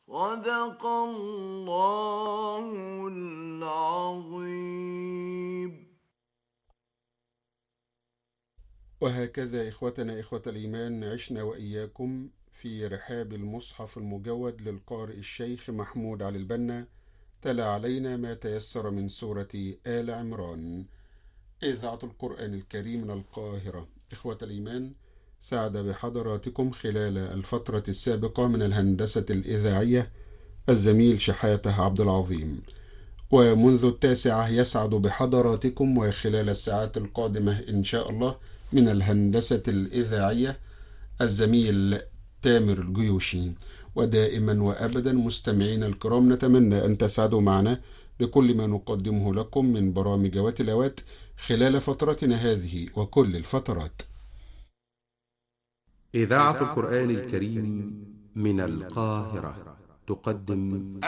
صدق الله العظيم. وهكذا إخوتنا إخوة الإيمان عشنا وإياكم في رحاب المصحف المجود للقارئ الشيخ محمود علي البنا، تلا علينا ما تيسر من سورة آل عمران، إذاعة القرآن الكريم من القاهرة. إخوة الإيمان، سعد بحضراتكم خلال الفترة السابقة من الهندسة الإذاعية الزميل شحاتة عبد العظيم، ومنذ 9 يسعد بحضراتكم وخلال الساعات القادمة إن شاء الله من الهندسة الإذاعية الزميل تامر الجيوشي. ودائما وأبدا مستمعين الكرام، نتمنى أن تسعدوا معنا بكل ما نقدمه لكم من برامج وتلاوات خلال فترتنا هذه وكل الفترات. إذاعة القرآن الكريم من القاهرة تقدم